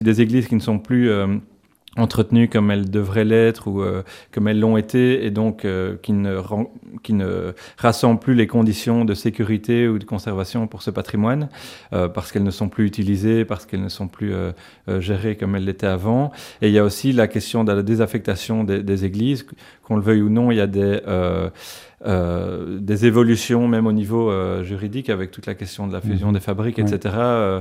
des églises qui ne sont plus entretenues comme elles devraient l'être ou comme elles l'ont été, et donc qui ne rassemblent plus les conditions de sécurité ou de conservation pour ce patrimoine, parce qu'elles ne sont plus utilisées, parce qu'elles ne sont plus gérées comme elles l'étaient avant. Et il y a aussi la question de la désaffectation des églises. Qu'on le veuille ou non, il y a des évolutions, même au niveau juridique, avec toute la question de la fusion des fabriques, etc.,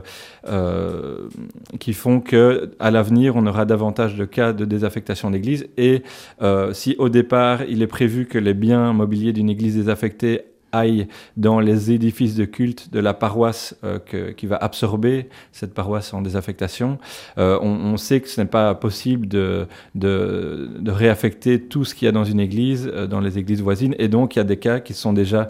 qui font qu'à l'avenir, on aura davantage de cas de désaffectation d'église. Et si au départ, il est prévu que les biens mobiliers d'une église désaffectée aille dans les édifices de culte de la paroisse qui va absorber cette paroisse en désaffectation. On sait que ce n'est pas possible de réaffecter tout ce qu'il y a dans une église, dans les églises voisines, et donc il y a des cas qui sont déjà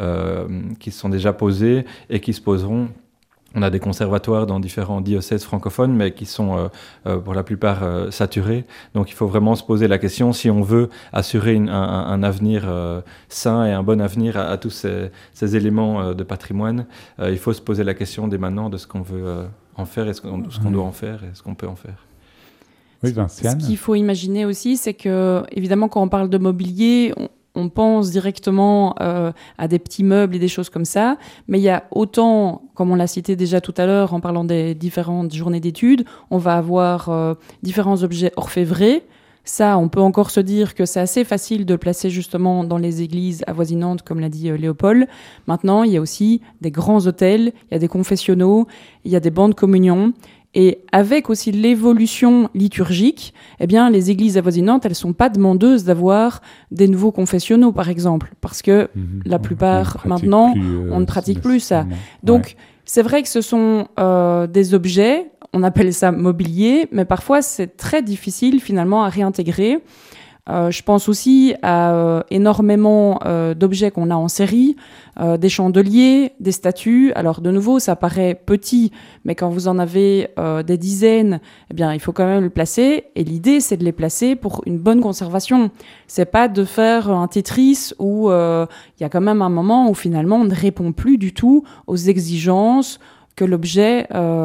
posés et qui se poseront. On a des conservatoires dans différents diocèses francophones, mais qui sont pour la plupart saturés. Donc il faut vraiment se poser la question, si on veut assurer un avenir sain et un bon avenir à tous ces éléments de patrimoine, il faut se poser la question dès maintenant de ce qu'on veut en faire, et ce qu'on doit en faire, et ce qu'on peut en faire. Oui, Vinciane. Ce qu'il faut imaginer aussi, c'est que, évidemment, quand on parle de mobilier, on pense directement à des petits meubles et des choses comme ça, mais il y a autant, comme on l'a cité déjà tout à l'heure en parlant des différentes journées d'études, on va avoir différents objets orfèvrés. Ça, on peut encore se dire que c'est assez facile de le placer justement dans les églises avoisinantes, comme l'a dit Léopold. Maintenant, il y a aussi des grands autels, il y a des confessionnaux, il y a des bancs de communion. Et avec aussi l'évolution liturgique, eh bien, les églises avoisinantes, elles ne sont pas demandeuses d'avoir des nouveaux confessionnaux, par exemple, parce que la plupart, maintenant, on ne pratique plus ça. Donc, c'est vrai que ce sont des objets, on appelle ça mobilier, mais parfois, c'est très difficile, finalement, à réintégrer. Je pense aussi à énormément d'objets qu'on a en série, des chandeliers, des statues. Alors de nouveau, ça paraît petit, mais quand vous en avez des dizaines, eh bien, il faut quand même le placer. Et l'idée, c'est de les placer pour une bonne conservation. C'est pas de faire un Tetris où il y a quand même un moment où finalement on ne répond plus du tout aux exigences que l'objet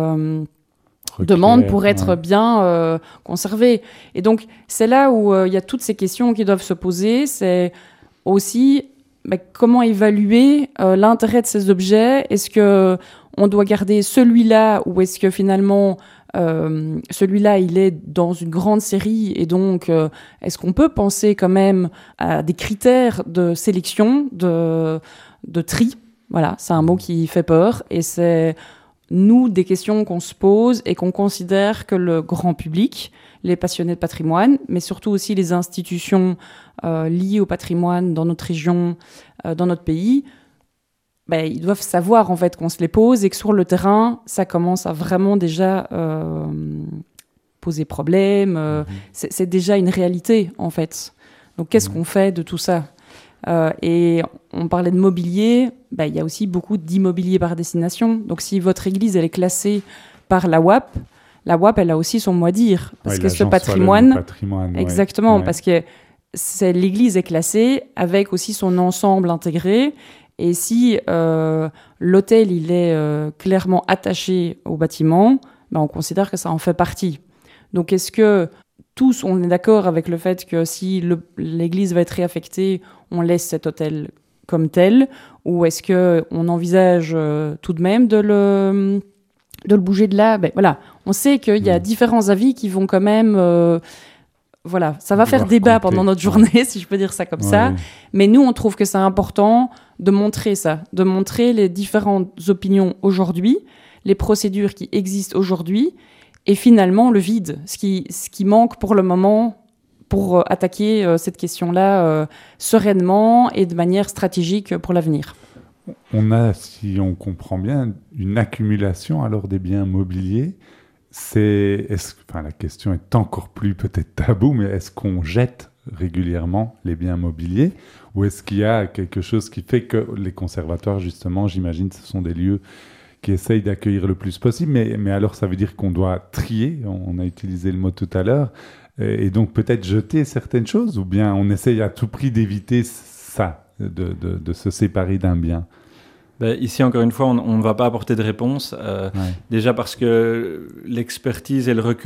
demande pour être bien conservé. Et donc, c'est là où il y a toutes ces questions qui doivent se poser. C'est aussi comment évaluer l'intérêt de ces objets. Est-ce qu'on doit garder celui-là, ou est-ce que finalement celui-là, il est dans une grande série, et donc est-ce qu'on peut penser quand même à des critères de sélection, de tri? Voilà, c'est un mot qui fait peur, et c'est nous, des questions qu'on se pose et qu'on considère que le grand public, les passionnés de patrimoine, mais surtout aussi les institutions liées au patrimoine dans notre région, dans notre pays, ils doivent savoir en fait qu'on se les pose, et que sur le terrain, ça commence à vraiment déjà poser problème. C'est déjà une réalité en fait. Donc qu'est-ce qu'on fait de tout ça? Et on parlait de mobilier, il y a aussi beaucoup d'immobilier par destination. Donc si votre église elle est classée par la WAP elle a aussi son mot à dire, parce que ce patrimoine, exactement, parce que l'église est classée avec aussi son ensemble intégré. Et si l'hôtel il est clairement attaché au bâtiment, on considère que ça en fait partie. Donc est-ce que tous, on est d'accord avec le fait que si l'église va être réaffectée, on laisse cet hôtel comme tel, ou est-ce qu'on envisage tout de même de le bouger de là? Voilà. On sait qu'il y a différents avis qui vont quand même... ça va faire débat pendant notre journée, si je peux dire ça comme ça. Mais nous, on trouve que c'est important de montrer ça, de montrer les différentes opinions aujourd'hui, les procédures qui existent aujourd'hui, et finalement le vide, ce qui manque pour le moment pour attaquer cette question-là sereinement et de manière stratégique pour l'avenir. On a, si on comprend bien, une accumulation alors des biens mobiliers. La question est encore plus peut-être taboue, mais est-ce qu'on jette régulièrement les biens mobiliers, ou est-ce qu'il y a quelque chose qui fait que les conservatoires, justement, j'imagine, ce sont des lieux qui essayent d'accueillir le plus possible, mais alors ça veut dire qu'on doit trier, on a utilisé le mot tout à l'heure, et donc peut-être jeter certaines choses, ou bien on essaye à tout prix d'éviter ça, de se séparer d'un bien? Ici, encore une fois, on ne va pas apporter de réponse. Ouais. Déjà parce que l'expertise et le recul